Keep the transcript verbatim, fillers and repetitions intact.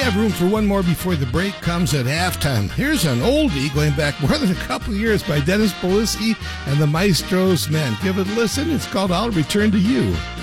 have room for one more before the break comes at halftime. Here's an oldie going back more than a couple years by Dennis Polisky and the Maestro's Men. Give it a listen. It's called I'll Return to You.